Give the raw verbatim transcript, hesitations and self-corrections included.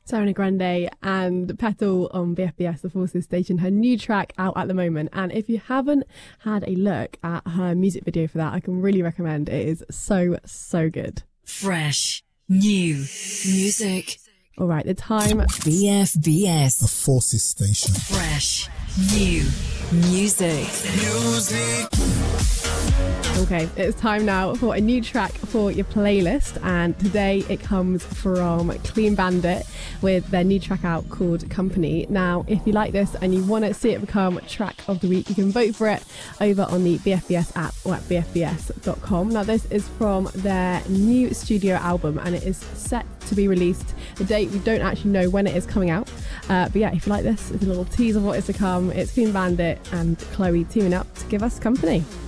Ariana Grande and Petal on B F B S, the Forces Station, her new track out at the moment. And if you haven't had a look at her music video for that, I can really recommend. It is so, so good. Fresh, new music. All right, the time. B F B S, the Forces Station. Fresh, new music. Music. Okay, it's time now for a new track for your playlist, and today it comes from Clean Bandit with their new track out called Company. Now, if you like this and you want to see it become track of the week, you can vote for it over on the B F B S app or at b f b s dot com. Now, this is from their new studio album, and it is set to be released. The date, we don't actually know when it is coming out, uh, but yeah, if you like this, it's a little tease of what is to come. It's Clean Bandit and Chloe teaming up to give us Company.